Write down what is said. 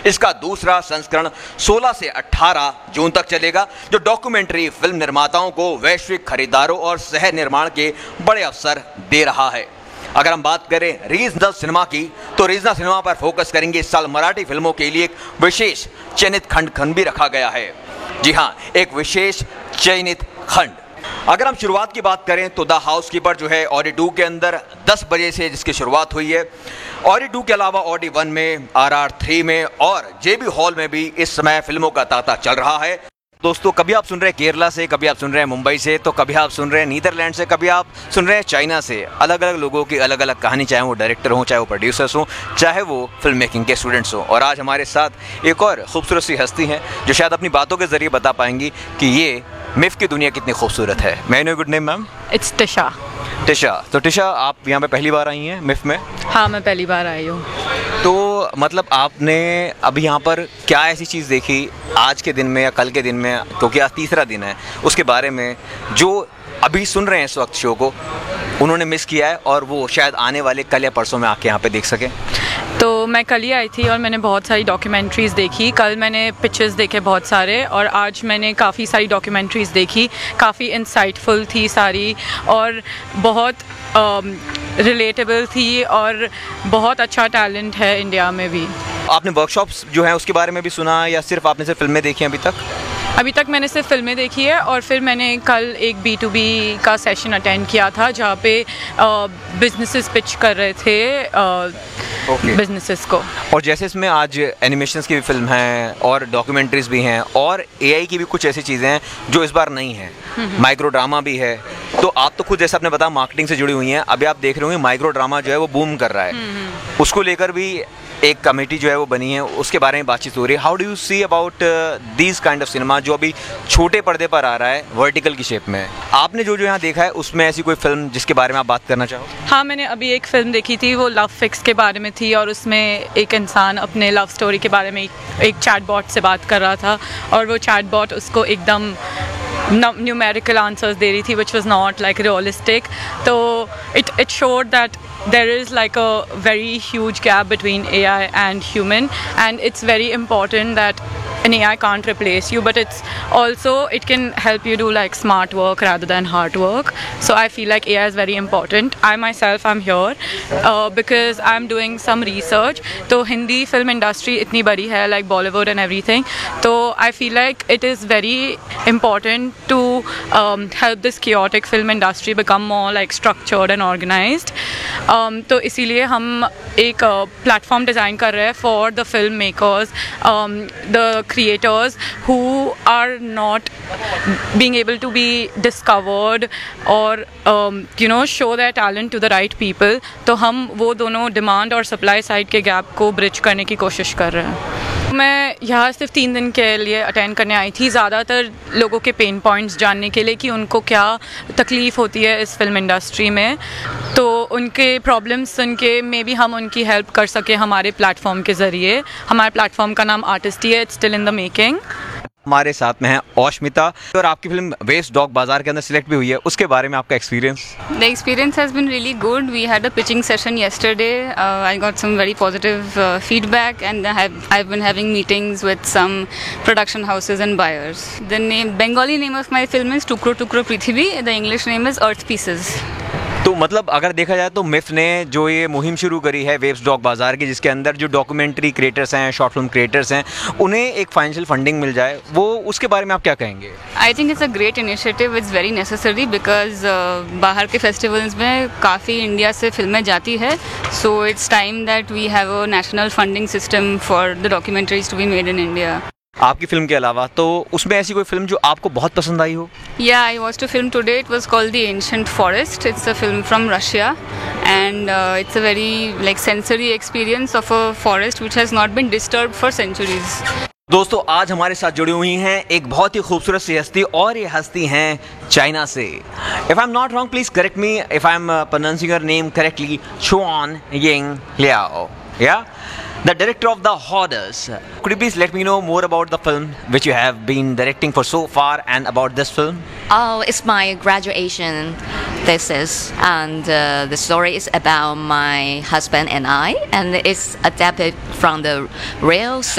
इसका दूसरा संस्करण 16 से 18 जून तक चलेगा, जो डॉक्यूमेंट्री फिल्म निर्माताओं को वैश्विक खरीदारों और सह निर्माण के बड़े अवसर दे रहा है। अगर हम बात करें रीजनल सिनेमा की, तो रीजनल सिनेमा पर फोकस करेंगे। इस साल मराठी फिल्मों के लिए एक विशेष चयनित खंड भी रखा गया है। जी हाँ, एक विशेष चयनित खंड। अगर हम शुरुआत की बात करें तो द हाउसकीपर जो है ऑडी 2 के अंदर 10 बजे से जिसकी शुरुआत हुई है। ऑडी 2 के अलावा ऑडी 1 में, RR 3 में और जेबी हॉल में भी इस समय फिल्मों का तांता चल रहा है। दोस्तों, कभी आप सुन रहे हैं केरला से, कभी आप सुन रहे हैं मुंबई से, तो कभी आप सुन रहे हैं नीदरलैंड से, कभी आप सुन रहे हैं चाइना से। अलग अलग लोगों की अलग अलग कहानी, चाहे वो डायरेक्टर हों, चाहे वो प्रोड्यूसर्स हों, चाहे वो फिल्म मेकिंग के स्टूडेंट्स हों। और आज हमारे साथ एक और खूबसूरत सी हस्ती हैं जो शायद अपनी बातों के जरिए बता पाएंगी कि ये मिफ की दुनिया कितनी खूबसूरत है। मैं no good name ma'am? It's Tisha. Tisha, तो टिशा आप यहाँ पे पहली बार आई हैं मिफ में? हाँ, मैं पहली बार आई हूँ। तो मतलब आपने अभी यहाँ पर क्या ऐसी चीज़ देखी आज के दिन में या कल के दिन में, क्योंकि आज तीसरा दिन है, उसके बारे में जो अभी सुन रहे हैं इस वक्त शो को उन्होंने मिस किया है और वो शायद आने वाले कल या परसों में आके यहाँ पे देख सकें? तो मैं कल ही आई थी और मैंने बहुत सारी डॉक्यूमेंट्रीज़ देखी। कल मैंने पिक्चर्स देखे बहुत सारे और आज मैंने काफ़ी सारी डॉक्यूमेंट्रीज़ देखी। काफ़ी इंसाइटफुल थी सारी और बहुत रिलेटेबल थी और बहुत अच्छा टैलेंट है इंडिया में भी। आपने वर्कशॉप्स जो हैं उसके बारे में भी सुना या सिर्फ आपने सिर्फ फिल्में देखी हैं अभी तक? अभी तक मैंने सिर्फ फिल्में देखी है और फिर मैंने कल एक B2B का सेशन अटेंड किया था जहाँ पे बिजनेसेस पिच कर रहे थे बिजनेसेस को। और जैसे इसमें आज एनिमेशंस की भी फिल्म हैं और डॉक्यूमेंट्रीज भी हैं और AI की भी कुछ ऐसी चीज़ें हैं जो इस बार नहीं हैं, माइक्रो ड्रामा भी है। तो आप तो खुद जैसे आपने बताया मार्केटिंग से जुड़ी हुई हैं, अभी आप देख रहे होंगे माइक्रो ड्रामा जो है वो बूम कर रहा है, उसको लेकर भी एक कमेटी जो है वो बनी है, उसके बारे में बातचीत हो रही है। How do you see about these kind of cinema जो अभी छोटे पर्दे पर आ रहा है वर्टिकल की शेप में? आपने जो यहाँ देखा है उसमें ऐसी कोई फिल्म जिसके बारे में आप बात करना चाहो? हाँ, मैंने अभी एक फिल्म देखी थी, वो लव फिक्स के बारे में थी और उसमें एक इंसान अपने लव स्टोरी के बारे में एक चैटबॉट से बात कर रहा था और वो चैटबॉट उसको एकदम न्यूमेरिकल आंसर्स दे रही थी which was not like realistic. तो it showed that there is like a very huge gap between AI and human, and it's very important that an AI can't replace you, but it's also it can help you do like smart work rather than hard work. So I feel like AI is very important. I myself am here because I'm doing some research. तो Hindi film industry इतनी बड़ी है like Bollywood and everything. तो I feel like it is very important to help this chaotic film industry become more like structured and organized. तो इसीलिए हम एक platform design कर रहे हैं for the filmmakers, the creators who are not being able to be discovered or show their talent to the right people. तो हम वो दोनों डिमांड और सप्लाई साइड के गैप को ब्रिज करने की कोशिश कर रहे हैं। मैं यहाँ सिर्फ 3 दिन के लिए अटेंड करने आई थी, ज़्यादातर लोगों के पेन पॉइंट्स जानने के लिए कि उनको क्या तकलीफ़ होती है इस फिल्म इंडस्ट्री में, तो उनके प्रॉब्लम्स सुन के मे बी हम उनकी हेल्प कर सके हमारे प्लेटफॉर्म के ज़रिए। हमारे प्लेटफॉर्म का नाम आर्टिस्टी है, it's still in the making. हमारे साथ में है औष्मिता और आपकी फिल्म वेस्ट डॉग बाजार के अंदर सिलेक्ट भी हुई है, उसके बारे में आपका experience? The experience has been really good. We had a pitching session yesterday. I got some very positive feedback, and I've been having meetings with some production houses and buyers. The Bengali name of my film is Tukro Tukro Prithvi. The English name is Earth Pieces. तो मतलब अगर देखा जाए तो MIFF ने जो ये मुहिम शुरू करी है वेव्स डॉग बाजार की, जिसके अंदर जो डॉक्यूमेंट्री क्रिएटर्स हैं, शॉर्ट फिल्म क्रिएटर्स हैं, उन्हें एक फाइनेंशियल फंडिंग मिल जाए, वो उसके बारे में आप क्या कहेंगे? I think it's a great initiative. It's very necessary because बाहर के फेस्टिवल्स में काफ़ी इंडिया से फिल्में जाती है. So it's time that we have a national funding system for the documentaries to be made in India. आपकी फिल्म के अलावा तो उसमें ऐसी कोई फिल्म जो आपको बहुत पसंद आई हो? Yeah, I watched a film today. It was called The Ancient Forest. It's a film from Russia, and it's a very like sensory experience of a forest which has not been disturbed for centuries. दोस्तों, आज हमारे साथ जुड़ी हुई हैं एक बहुत ही खूबसूरत सी हस्ती, और ये हस्ती हैं चाइना से. If I am not wrong, please correct me if I am pronouncing your name correctly. Chuan Ying Liao. Yeah? The director of The Hoarders. Could you please let me know more about the film which you have been directing for so far and about this film? Oh, it's my graduation thesis, and the story is about my husband and I, and it's adapted from the real